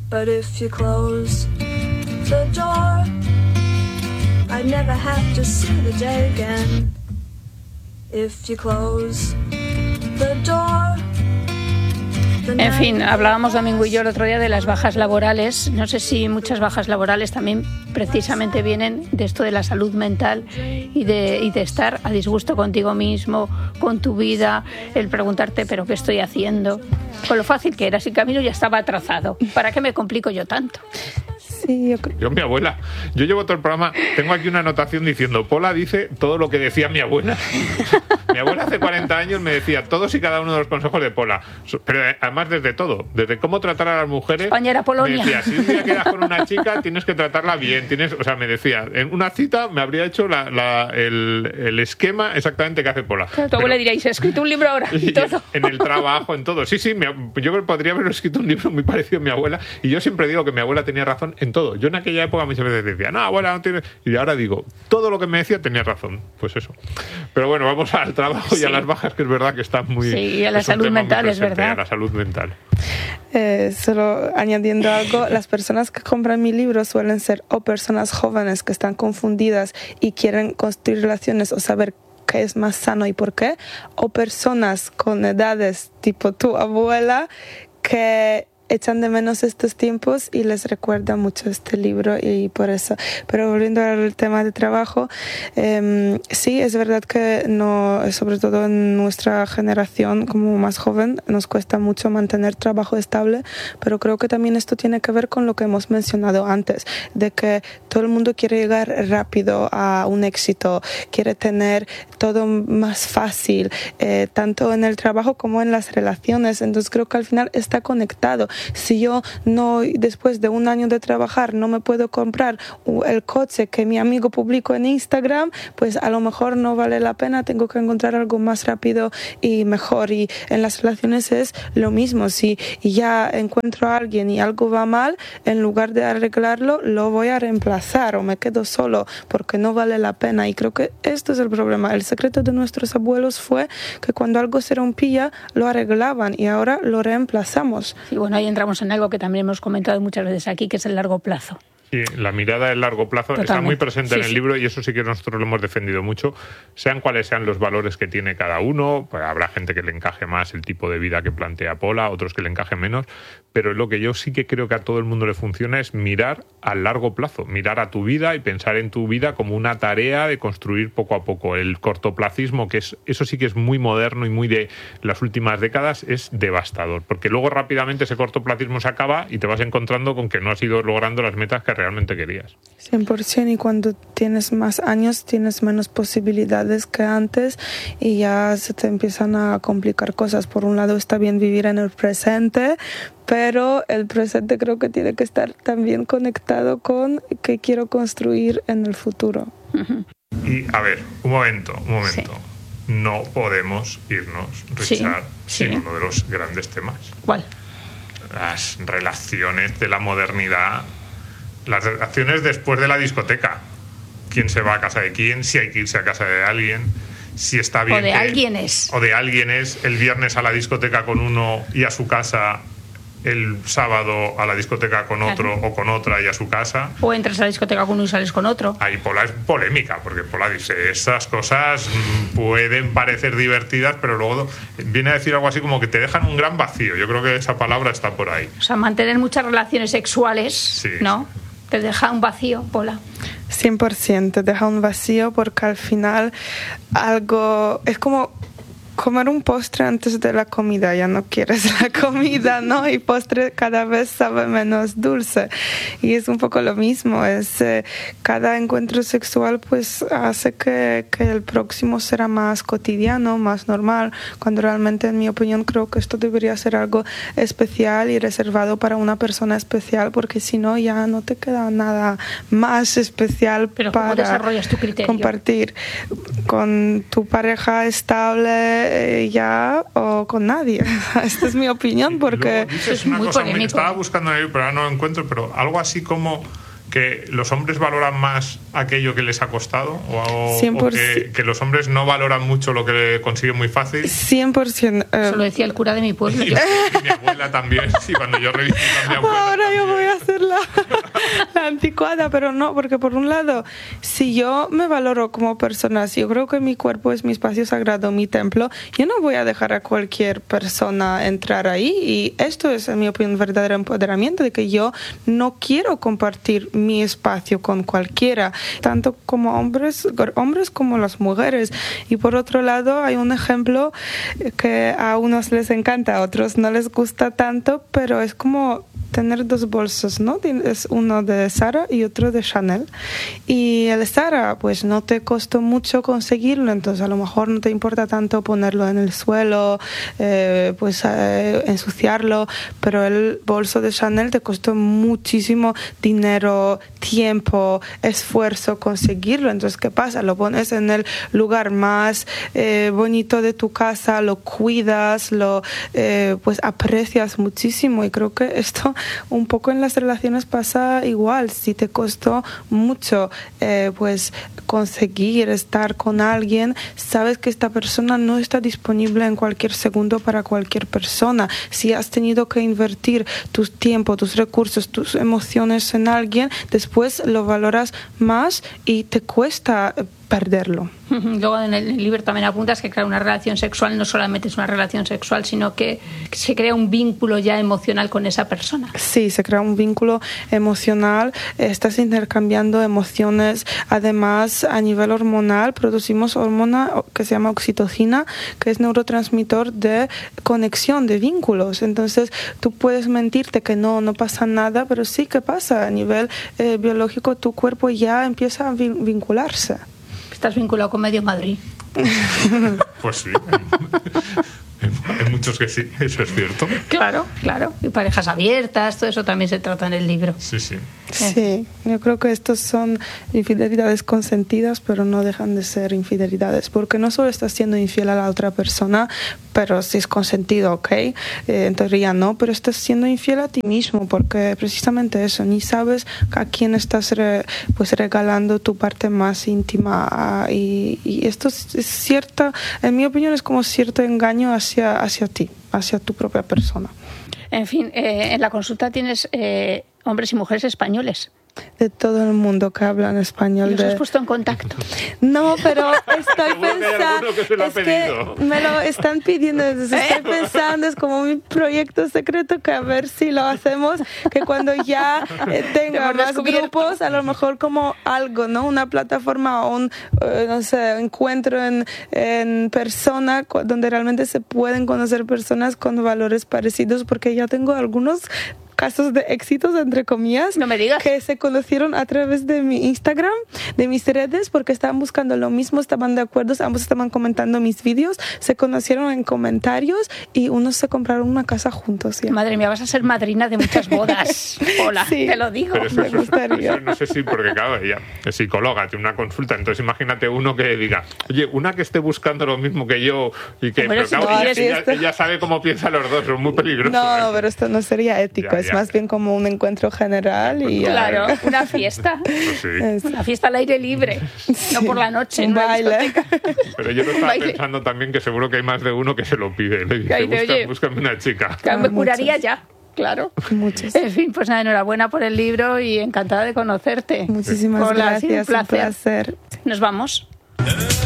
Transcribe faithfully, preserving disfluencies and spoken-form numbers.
But if you close the door, I'd never have to see the day again. If you close the door. En fin, hablábamos Domingo y yo el otro día de las bajas laborales. No sé si muchas bajas laborales también precisamente vienen de esto de la salud mental y de, y de estar a disgusto contigo mismo, con tu vida, el preguntarte, ¿pero qué estoy haciendo? Con lo fácil que era, si el camino ya estaba trazado. ¿Para qué me complico yo tanto? Sí, yo creo. Yo, mi abuela, yo llevo todo el programa, tengo aquí una anotación diciendo, Pola dice todo lo que decía mi abuela. Mi abuela hace cuarenta años me decía todos y cada uno de los consejos de Pola, pero además desde todo, desde cómo tratar a las mujeres. España era Polonia. Me decía, si un día quedas con una chica tienes que tratarla bien, tienes, o sea, me decía, en una cita me habría hecho la, la, el, el esquema exactamente que hace Pola. Claro, tu abuela diría, y se ha escrito un libro ahora, y todo. En el trabajo, en todo. Sí, sí, me, yo creo que podría haber escrito un libro muy parecido a mi abuela, y yo siempre digo que mi abuela tenía razón en todo. Yo en aquella época muchas veces decía, no, abuela, no tiene... Y ahora digo, todo lo que me decía tenía razón. Pues eso. Pero bueno, vamos al trabajo y sí. A las bajas, que es verdad que están muy... Sí, y a la salud mental, es verdad. A la salud mental. Eh, solo añadiendo algo, las personas que compran mi libro suelen ser o personas jóvenes que están confundidas y quieren construir relaciones o saber qué es más sano y por qué, o personas con edades tipo tu abuela que echan de menos estos tiempos y les recuerda mucho este libro, y por eso. Pero volviendo al tema de trabajo, eh, sí, es verdad que no, sobre todo en nuestra generación como más joven, nos cuesta mucho mantener trabajo estable, pero creo que también esto tiene que ver con lo que hemos mencionado antes, de que todo el mundo quiere llegar rápido a un éxito, quiere tener todo más fácil, eh, tanto en el trabajo como en las relaciones. Entonces creo que al final está conectado. Si yo no, después de un año de trabajar, no me puedo comprar el coche que mi amigo publicó en Instagram, pues a lo mejor no vale la pena, tengo que encontrar algo más rápido y mejor. Y en las relaciones es lo mismo. Si ya encuentro a alguien y algo va mal, en lugar de arreglarlo, lo voy a reemplazar o me quedo solo porque no vale la pena. Y creo que esto es el problema. El secreto de nuestros abuelos fue que cuando algo se rompía, lo arreglaban y ahora lo reemplazamos. Sí, bueno, ahí entramos en algo que también hemos comentado muchas veces aquí, que es el largo plazo. Sí, la mirada del largo plazo Totalmente. Está muy presente sí, en el sí. libro, y eso sí que nosotros lo hemos defendido mucho, sean cuales sean los valores que tiene cada uno. Pues habrá gente que le encaje más el tipo de vida que plantea Pola, otros que le encaje menos, pero lo que yo sí que creo que a todo el mundo le funciona es mirar a largo plazo, mirar a tu vida y pensar en tu vida como una tarea de construir poco a poco. El cortoplacismo, que es eso sí que es muy moderno y muy de las últimas décadas, es devastador, porque luego rápidamente ese cortoplacismo se acaba y te vas encontrando con que no has ido logrando las metas que realmente querías. cien por ciento, y cuando tienes más años tienes menos posibilidades que antes y ya se te empiezan a complicar cosas. Por un lado está bien vivir en el presente, pero el presente creo que tiene que estar también conectado con qué quiero construir en el futuro. Uh-huh. Y a ver, un momento, un momento. Sí. No podemos irnos, Richard, sí, sin sí. uno de los grandes temas. ¿Cuál? Las relaciones de la modernidad. Las relaciones después de la discoteca. ¿Quién se va a casa de quién? Si hay que irse a casa de alguien. Si está bien. O de que, alguienes. O de alguienes. El viernes a la discoteca con uno y a su casa. El sábado a la discoteca con otro, claro. O con otra y a su casa. O entras a la discoteca con uno y sales con otro. Ahí Pola es polémica, porque Pola dice, esas cosas pueden parecer divertidas, pero luego viene a decir algo así como que te dejan un gran vacío. Yo creo que esa palabra está por ahí. O sea, mantener muchas relaciones sexuales, sí, ¿no? Sí. Te deja un vacío, Pola. cien por ciento, te deja un vacío porque al final algo es como comer un postre antes de la comida, ya no quieres la comida, ¿no? Y postre cada vez sabe menos dulce. Y es un poco lo mismo, es eh, cada encuentro sexual pues hace que, que el próximo será más cotidiano, más normal, cuando realmente, en mi opinión, creo que esto debería ser algo especial y reservado para una persona especial, porque si no ya no te queda nada más especial. Pero ¿cómo para desarrollas tu criterio? Compartir con tu pareja estable ya o con nadie. Esta es mi opinión, porque dices una es muy cosa polémico. Muy, estaba buscando ahí, pero ahora no lo encuentro, pero algo así como que los hombres valoran más aquello que les ha costado o, cien por ciento. o que, que los hombres no valoran mucho lo que consiguen muy fácil. cien por ciento. Eh, Eso lo decía el cura de mi pueblo. Y, y mi abuela también, sí, cuando yo revisito a mi abuela. Ahora también. yo voy a hacer la, la anticuada, pero no, porque por un lado, si yo me valoro como persona, si yo creo que mi cuerpo es mi espacio sagrado, mi templo, yo no voy a dejar a cualquier persona entrar ahí, y esto es, en mi opinión, un verdadero empoderamiento, de que yo no quiero compartir mi espacio con cualquiera, tanto como hombres, hombres como las mujeres. Y por otro lado, hay un ejemplo que a unos les encanta, a otros no les gusta tanto, pero es como tener dos bolsos, ¿no? Es uno de Zara y otro de Chanel. Y el Zara, pues no te costó mucho conseguirlo, entonces a lo mejor no te importa tanto ponerlo en el suelo, eh, pues eh, ensuciarlo, pero el bolso de Chanel te costó muchísimo dinero, tiempo, esfuerzo conseguirlo. Entonces, ¿qué pasa? Lo pones en el lugar más eh, bonito de tu casa, lo cuidas, lo eh, pues aprecias muchísimo, y creo que esto un poco en las relaciones pasa igual. Si te costó mucho eh, pues conseguir estar con alguien, sabes que esta persona no está disponible en cualquier segundo para cualquier persona. Si has tenido que invertir tu tiempo, tus recursos, tus emociones en alguien, después lo valoras más y te cuesta perderlo. Luego en el libro también apuntas que crear una relación sexual no solamente es una relación sexual, sino que se crea un vínculo ya emocional con esa persona. Sí, se crea un vínculo emocional, estás intercambiando emociones. Además, a nivel hormonal, producimos hormona que se llama oxitocina, que es neurotransmisor de conexión, de vínculos. Entonces, tú puedes mentirte que no, no pasa nada, pero sí que pasa. A nivel eh, biológico, tu cuerpo ya empieza a vincularse. Estás vinculado con Medio Madrid. Pues sí. Hay muchos que sí, eso es cierto. Claro, claro. Y parejas abiertas, todo eso también se trata en el libro. Sí, sí. Sí, yo creo que estos son infidelidades consentidas, pero no dejan de ser infidelidades, porque no solo estás siendo infiel a la otra persona, pero si es consentido, ok, eh, en teoría no, pero estás siendo infiel a ti mismo, porque precisamente eso, ni sabes a quién estás re, pues regalando tu parte más íntima, y, y esto es, es cierta, en mi opinión es como cierto engaño hacia, hacia ti, hacia tu propia persona. En fin, eh, en la consulta tienes eh, hombres y mujeres españoles. De todo el mundo que hablan español. ¿Los de... has puesto en contacto? No, pero estoy pensando... Que se lo es que me lo están pidiendo, entonces estoy pensando, es como mi proyecto secreto, que a ver si lo hacemos, que cuando ya eh, tenga más grupos, a lo mejor como algo, ¿no? Una plataforma o un, eh, no sé, encuentro en, en persona, donde realmente se pueden conocer personas con valores parecidos, porque ya tengo algunos casos de éxitos, entre comillas, no me digas, que se conocieron a través de mi Instagram, de mis redes, porque estaban buscando lo mismo, estaban de acuerdo, ambos estaban comentando mis vídeos, se conocieron en comentarios y unos se compraron una casa juntos. ¿Ya? Madre mía, vas a ser madrina de muchas bodas. Hola, sí, te lo digo. Pero eso, me gustaría. Eso, no sé si, porque claro, ella es psicóloga, tiene una consulta, entonces imagínate uno que diga, oye, una que esté buscando lo mismo que yo y que, bueno, pero claro, no, ella, sí, ella, ella sabe cómo piensan los dos, son muy peligrosos. No, no, ¿eh? pero esto no sería ético, ya, es ya. más bien como un encuentro general y claro, ya. Una fiesta. Pues sí. Es... Una fiesta al aire libre, sí. No por la noche, un baile. Pero yo lo estaba pensando también que seguro que hay más de uno que se lo pide. Le dice, busca, búscame una chica. Claro, me curaría ya. Claro. Muchos. En fin, pues nada, enhorabuena por el libro y encantada de conocerte. Muchísimas Hola, gracias, sí, un placer. un placer. Nos vamos.